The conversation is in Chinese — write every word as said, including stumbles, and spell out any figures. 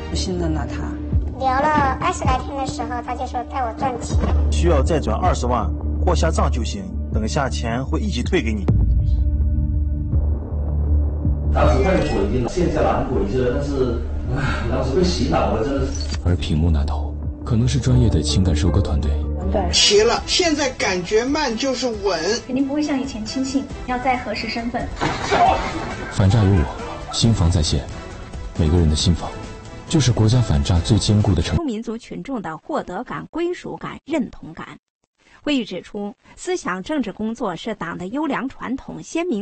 信任了他。 聊了二十来天的时候，他就说带我赚钱， 需要再转二十万或下账就行，等下钱会一起退给你。 当时太诡异了，现在蛮诡异的，但是，唉，当时被洗脑了，真的是。 而屏幕那头可能是专业的情感收割团队。 齐了，现在感觉慢就是稳， 肯定不会像以前轻信，要再核实身份。 反诈有我，新防在线，每个人的新防，就是国家反诈最坚固的城。 民族群众的获得感、归属感、认同感。会议指出，思想政治工作是党的优良传统，鲜明。